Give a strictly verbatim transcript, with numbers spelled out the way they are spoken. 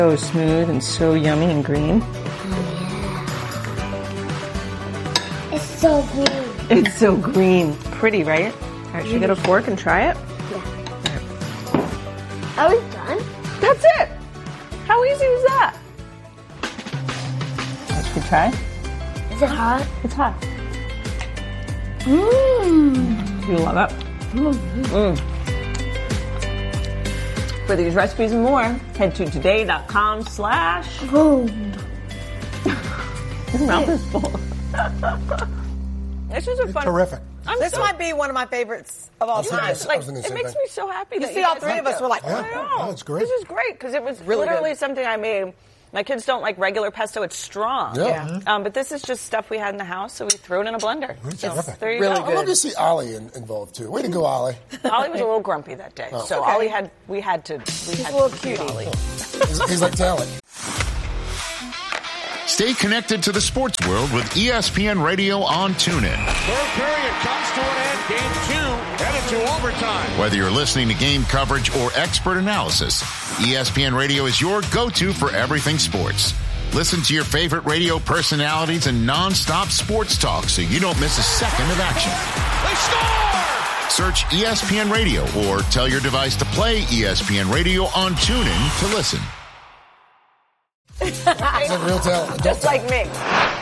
So smooth and so yummy and green. It's so green. It's so green. Pretty, right? All right, should we get a fork and try it? Yeah. Are we done? That's it. How easy was that? Should we try? Is it hot? It's hot. Mmm. You love it? Mm. For these recipes and more, head to today.com slash Boom. Your mouth is full. This is a fun. Terrific. I'm This so, might be one of my favorites of all I was time. gonna say- like, I was gonna it say makes that. me so happy You that see, you all guys three liked of us it. were like, Yeah, I know. no, it's great. This is great because it was Really literally good. something I made. My kids don't like regular pesto; it's strong. Yeah. Mhm. Um, but this is just stuff we had in the house, so we threw it in a blender. It's So terrific. there you Really go. I love to see Ollie in, involved too. Way to go, Ollie. Ollie was a little grumpy that day, so okay. Ollie had we had to we had a little to cute. feed Ollie. He's, he's like talent. Stay connected to the sports world with E S P N Radio on TuneIn. Third period comes to an end. Game two headed to overtime. Whether you're listening to game coverage or expert analysis, E S P N Radio is your go-to for everything sports. Listen to your favorite radio personalities and non-stop sports talk so you don't miss a second of action. They score! Search E S P N Radio or tell your device to play E S P N Radio on TuneIn to listen. He's like real talent. Just like me.